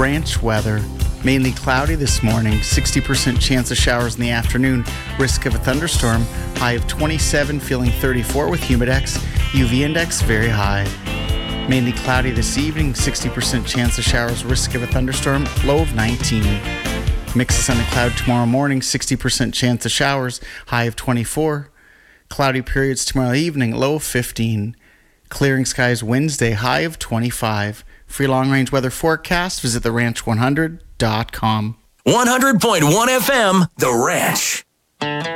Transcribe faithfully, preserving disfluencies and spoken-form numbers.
Ranch weather. Mainly cloudy this morning, sixty percent chance of showers in the afternoon, risk of a thunderstorm, high of twenty-seven, feeling thirty-four with Humidex, U V index very high. Mainly cloudy this evening, sixty percent chance of showers, risk of a thunderstorm, low of nineteen. Mix of sun and cloud tomorrow morning, sixty percent chance of showers, high of twenty-four. Cloudy periods tomorrow evening, low of fifteen. Clearing skies Wednesday, high of twenty-five. For your long-range weather forecast, visit the ranch one hundred dot com. one hundred point one F M, The Ranch.